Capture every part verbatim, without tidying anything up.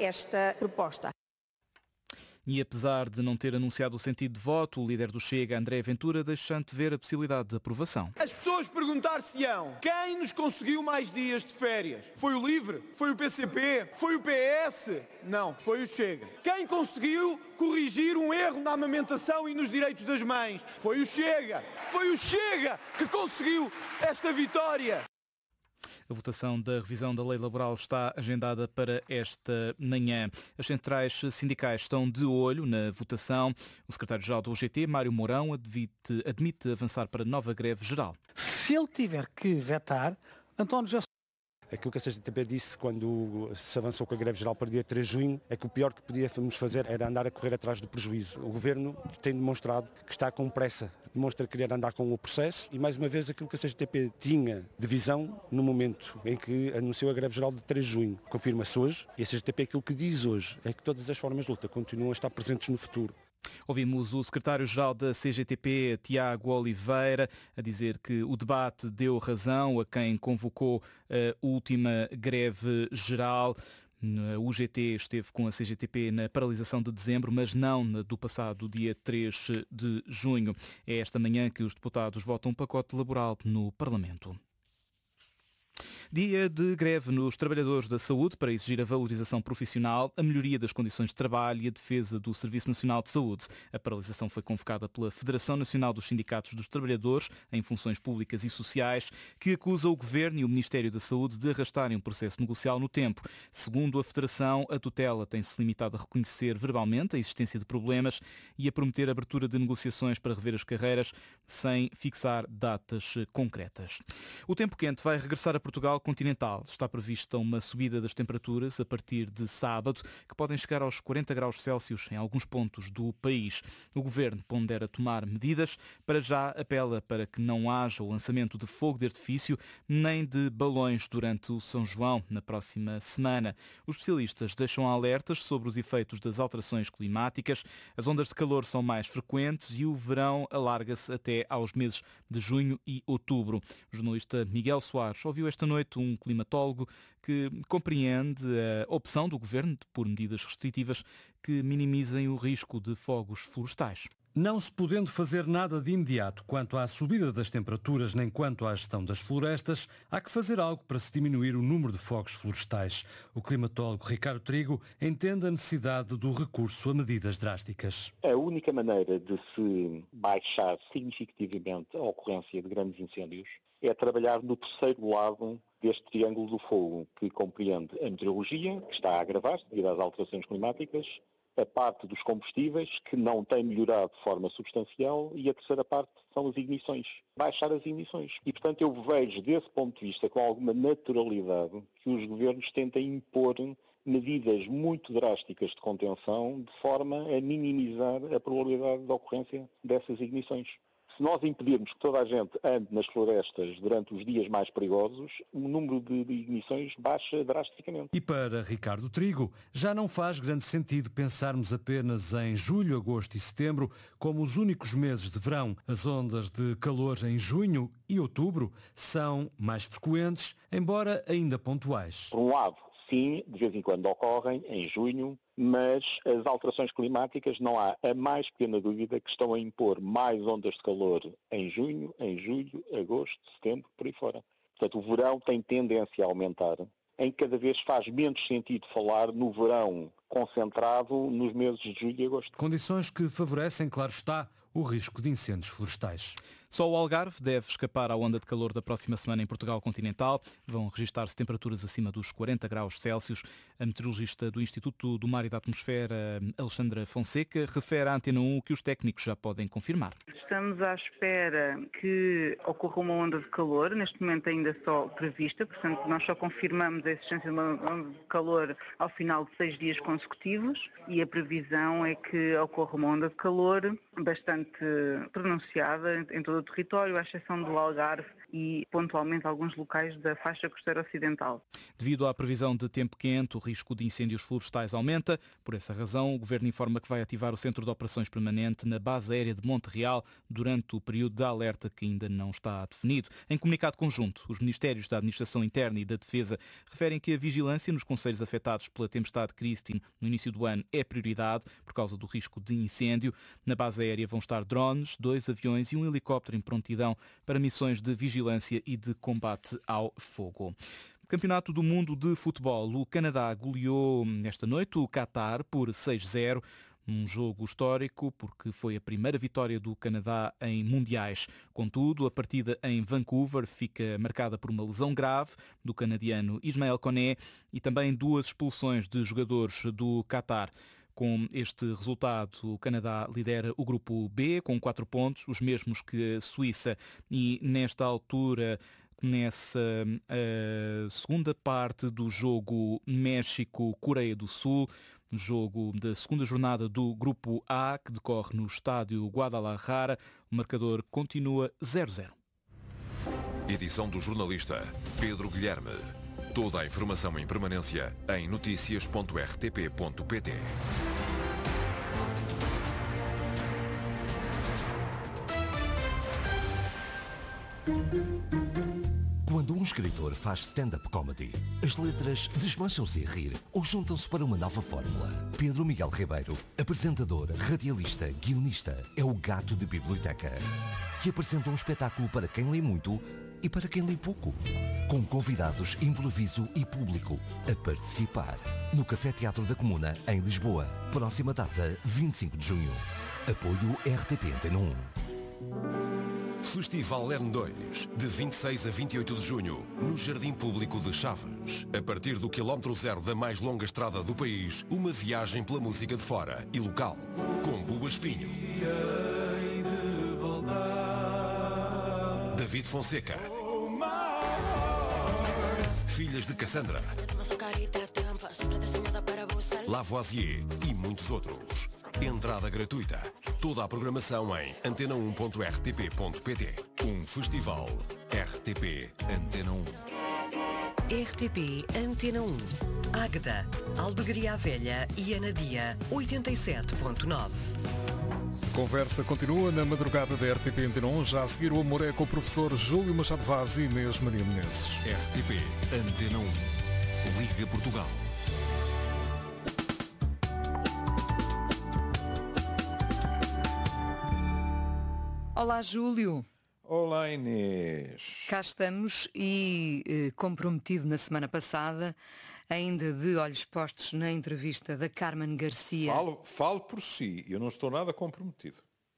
esta proposta. E apesar de não ter anunciado o sentido de voto, o líder do Chega, André Ventura, deixa antever a possibilidade de aprovação. As pessoas perguntar-se-ão quem nos conseguiu mais dias de férias? Foi o LIVRE? Foi o P C P? Foi o P S? Não, foi o Chega. Quem conseguiu corrigir um erro na amamentação e nos direitos das mães? Foi o Chega. Foi o Chega que conseguiu esta vitória. A votação da revisão da lei laboral está agendada para esta manhã. As centrais sindicais estão de olho na votação. O secretário-geral do U G T, Mário Mourão, admite, admite avançar para nova greve geral. Se ele tiver que vetar, António já... Aquilo que a C G T P disse quando se avançou com a greve geral para dia três de junho é que o pior que podíamos fazer era andar a correr atrás do prejuízo. O Governo tem demonstrado que está com pressa, demonstra querer andar com o processo e, mais uma vez, aquilo que a C G T P tinha de visão no momento em que anunciou a greve geral de três de junho. Confirma-se hoje e a C G T P aquilo que diz hoje é que todas as formas de luta continuam a estar presentes no futuro. Ouvimos o secretário-geral da C G T P, Tiago Oliveira, a dizer que o debate deu razão a quem convocou a última greve geral. O U G T esteve com a C G T P na paralisação de dezembro, mas não do passado dia três de junho. É esta manhã que os deputados votam um pacote laboral no Parlamento. Dia de greve nos trabalhadores da saúde para exigir a valorização profissional, a melhoria das condições de trabalho e a defesa do Serviço Nacional de Saúde. A paralisação foi convocada pela Federação Nacional dos Sindicatos dos Trabalhadores em Funções Públicas e Sociais, que acusa o Governo e o Ministério da Saúde de arrastarem um processo negocial no tempo. Segundo a Federação, a tutela tem-se limitado a reconhecer verbalmente a existência de problemas e a prometer a abertura de negociações para rever as carreiras sem fixar datas concretas. O tempo quente vai regressar a Portugal continental. Está prevista uma subida das temperaturas a partir de sábado, que podem chegar aos quarenta graus Celsius em alguns pontos do país. O Governo pondera tomar medidas. Para já apela para que não haja o lançamento de fogo de artifício nem de balões durante o São João na próxima semana. Os especialistas deixam alertas sobre os efeitos das alterações climáticas. As ondas de calor são mais frequentes e o verão alarga-se até aos meses de junho e outubro. O jornalista Miguel Soares ouviu esta noite um climatólogo que compreende a opção do Governo por medidas restritivas que minimizem o risco de fogos florestais. Não se podendo fazer nada de imediato quanto à subida das temperaturas nem quanto à gestão das florestas, há que fazer algo para se diminuir o número de fogos florestais. O climatólogo Ricardo Trigo entende a necessidade do recurso a medidas drásticas. A única maneira de se baixar significativamente a ocorrência de grandes incêndios é trabalhar no terceiro lado deste triângulo do fogo, que compreende a meteorologia, que está a agravar-se devido às alterações climáticas, a parte dos combustíveis, que não tem melhorado de forma substancial, e a terceira parte são as ignições. Baixar as ignições. E, portanto, eu vejo, desse ponto de vista, com alguma naturalidade, que os governos tentem impor medidas muito drásticas de contenção, de forma a minimizar a probabilidade de ocorrência dessas ignições. Se nós impedirmos que toda a gente ande nas florestas durante os dias mais perigosos, o número de ignições baixa drasticamente. E para Ricardo Trigo, já não faz grande sentido pensarmos apenas em julho, agosto e setembro como os únicos meses de verão. As ondas de calor em junho e outubro são mais frequentes, embora ainda pontuais. Por um lado, sim, de vez em quando ocorrem, em junho, mas as alterações climáticas não há a mais pequena dúvida que estão a impor mais ondas de calor em junho, em julho, agosto, setembro, por aí fora. Portanto, o verão tem tendência a aumentar, em que cada vez faz menos sentido falar no verão concentrado nos meses de julho e agosto. Condições que favorecem, claro está, o risco de incêndios florestais. Só o Algarve deve escapar à onda de calor da próxima semana em Portugal continental. Vão registrar-se temperaturas acima dos quarenta graus Celsius. A meteorologista do Instituto do Mar e da Atmosfera, Alexandra Fonseca, refere à Antena um que os técnicos já podem confirmar. Estamos à espera que ocorra uma onda de calor, neste momento ainda só prevista, portanto nós só confirmamos a existência de uma onda de calor ao final de seis dias consecutivos e a previsão é que ocorra uma onda de calor bastante pronunciada em todo o território, à exceção do Algarve e pontualmente alguns locais da faixa costeira ocidental. Devido à previsão de tempo quente, o risco de incêndios florestais aumenta. Por essa razão, o Governo informa que vai ativar o Centro de Operações Permanente na base aérea de Monte Real durante o período de alerta que ainda não está definido. Em comunicado conjunto, os Ministérios da Administração Interna e da Defesa referem que a vigilância nos concelhos afetados pela tempestade Christine no início do ano é prioridade por causa do risco de incêndio. Na base aérea vão estar drones, dois aviões e um helicóptero em prontidão para missões de vigilância e de combate ao fogo. Campeonato do Mundo de Futebol. O Canadá goleou esta noite o Qatar por seis a zero. Um jogo histórico porque foi a primeira vitória do Canadá em mundiais. Contudo, a partida em Vancouver fica marcada por uma lesão grave do canadiano Ismael Koné e também duas expulsões de jogadores do Qatar. Com este resultado, o Canadá lidera o grupo B com quatro pontos, os mesmos que a Suíça, e nesta altura, nessa uh, segunda parte do jogo México-Coreia do Sul, jogo da segunda jornada do Grupo A, que decorre no estádio Guadalajara, o marcador continua zero a zero. Edição do jornalista Pedro Guilherme. Toda a informação em permanência em notícias ponto r t p ponto p t. Quando um escritor faz stand-up comedy, as letras desmancham-se a rir ou juntam-se para uma nova fórmula. Pedro Miguel Ribeiro, apresentador, radialista, guionista, é o gato de biblioteca, que apresenta um espetáculo para quem lê muito e para quem lê pouco. Com convidados, improviso e público a participar. No Café Teatro da Comuna, em Lisboa. Próxima data, vinte e cinco de junho. Apoio R T P Antena um. Festival L E R N dois, de vinte e seis a vinte e oito de junho, no Jardim Público de Chaves. A partir do quilómetro zero da mais longa estrada do país, uma viagem pela música de fora e local, com Buba Espinho, David Fonseca, Filhas de Cassandra, Lavoisier e muitos outros. Entrada gratuita. Toda a programação em antena um ponto r t p ponto p t. Um festival R T P Antena um. R T P Antena um. Águeda, Aldegaria Velha e Anadia, oitenta e sete ponto nove. Conversa continua na madrugada da R T P Antena um. Já a seguir o Amor é com o professor Júlio Machado Vaz e Inês Maria Menezes. R T P Antena um. Liga Portugal. Olá, Júlio. Olá, Inês. Cá estamos e, eh, comprometido na semana passada, ainda de olhos postos na entrevista da Carmen Garcia. Falo, falo por si, eu não estou nada comprometido.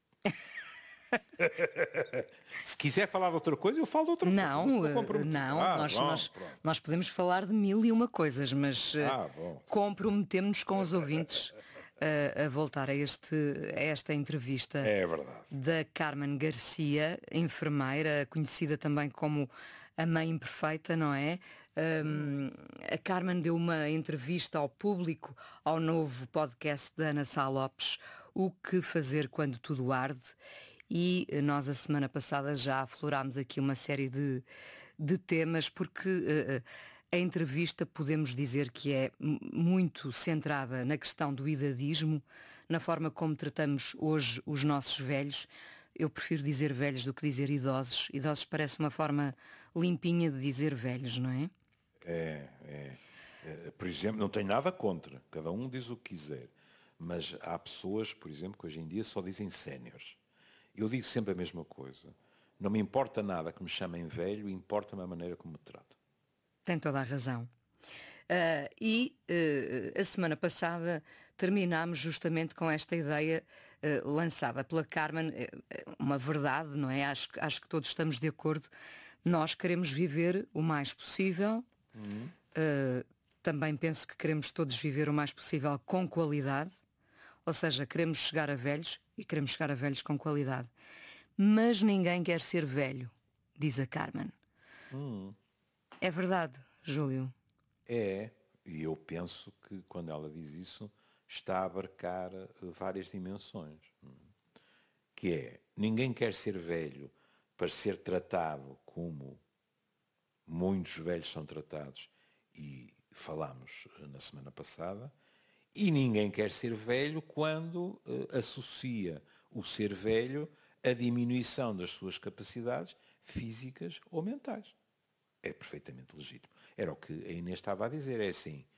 Se quiser falar de outra coisa, eu falo de outra não, coisa. Não, não ah, nós, bom, nós, nós podemos falar de mil e uma coisas, mas ah, comprometemos-nos com os ouvintes a, a voltar a, este, a esta entrevista é verdade. Da Carmen Garcia, enfermeira, conhecida também como a Mãe Imperfeita, não é? Um, a Carmen deu uma entrevista ao público ao novo podcast da Ana Sá Lopes, O Que Fazer Quando Tudo Arde, e nós a semana passada já aflorámos aqui uma série de, de temas, porque uh, a entrevista podemos dizer que é muito centrada na questão do idadismo, na forma como tratamos hoje os nossos velhos. Eu prefiro dizer velhos do que dizer idosos. Idosos parece uma forma limpinha de dizer velhos, não é? É, é. é por exemplo, não tenho nada contra. Cada um diz o que quiser. Mas há pessoas, por exemplo, que hoje em dia só dizem séniores. Eu digo sempre a mesma coisa. Não me importa nada que me chamem velho, importa-me a maneira como me tratam. Tem toda a razão. Uh, e uh, a semana passada terminámos justamente com esta ideia uh, lançada pela Carmen, uh, uma verdade, não é? Acho, acho que todos estamos de acordo. Nós queremos viver o mais possível. Uhum. Uh, também penso que queremos todos viver o mais possível com qualidade. Ou seja, queremos chegar a velhos e queremos chegar a velhos com qualidade. Mas ninguém quer ser velho, diz a Carmen. Uhum. É verdade, Júlio? É, e eu penso que quando ela diz isso está a abarcar várias dimensões. Que é, ninguém quer ser velho para ser tratado como muitos velhos são tratados, e falámos na semana passada, e ninguém quer ser velho quando uh, associa o ser velho à diminuição das suas capacidades físicas ou mentais. É perfeitamente legítimo. Era o que a Inês estava a dizer, é assim,